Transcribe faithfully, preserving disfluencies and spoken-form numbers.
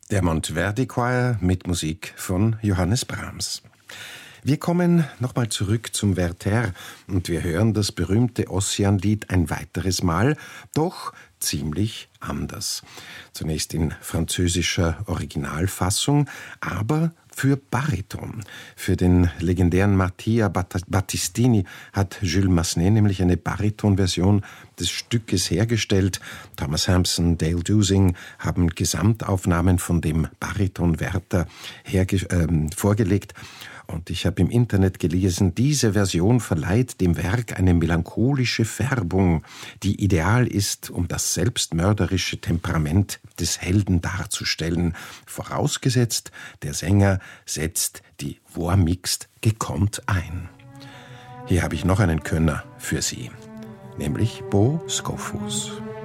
Der Monteverdi Choir mit Musik von Johannes Brahms. Wir kommen nochmal zurück zum Werther und wir hören das berühmte Ossian-Lied ein weiteres Mal, doch ziemlich anders. Zunächst in französischer Originalfassung, aber für Bariton. Für den legendären Mattia Battistini hat Jules Massenet nämlich eine Baritonversion des Stückes hergestellt. Thomas Hampson, Dale Dusing haben Gesamtaufnahmen von dem Bariton Werther herge- äh, vorgelegt. Und ich habe im Internet gelesen, diese Version verleiht dem Werk eine melancholische Färbung, die ideal ist, um das selbstmörderische Temperament des Helden darzustellen. Vorausgesetzt, der Sänger setzt die Voix mixte gekonnt ein. Hier habe ich noch einen Könner für Sie, nämlich Bo Scofield.